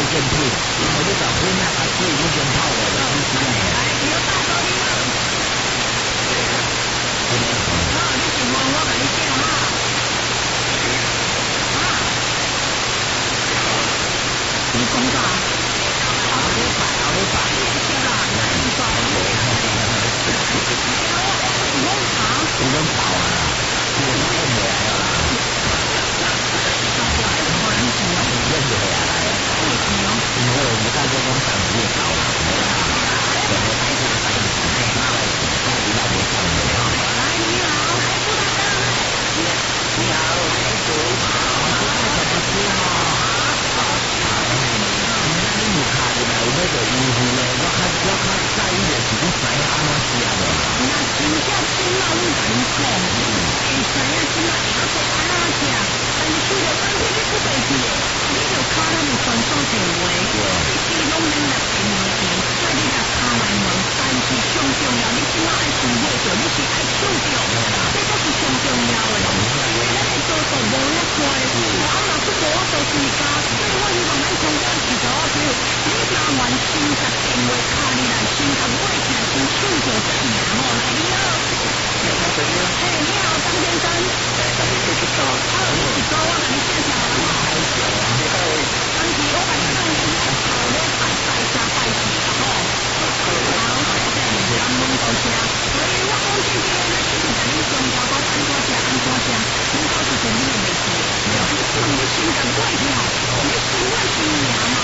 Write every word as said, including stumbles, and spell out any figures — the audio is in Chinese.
健品，我就找喷那把水已经泡了的东西呢。来，有大手的了。啊，你喜欢我跟你讲哈。啊。你讲啥？后礼拜，后礼拜。对啦，来你说后礼拜。我我我我我跑啊！我跑不来。